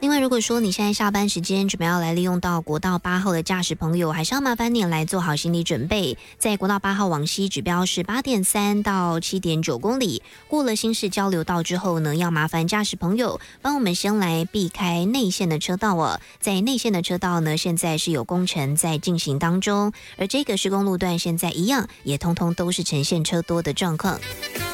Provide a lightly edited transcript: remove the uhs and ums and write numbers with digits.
另外，如果说你现在下班时间准备要来利用到国道8号的驾驶朋友，还是要麻烦你来做好心理准备。在国道8号往西指标是8.3到7.9公里，过了新市交流道之后呢，要麻烦驾驶朋友帮我们先来避开内线的车道哦。在内线的车道呢，现在是有工程在进行当中，而这个施工路段现在一样，也通通都是呈现车多的状况。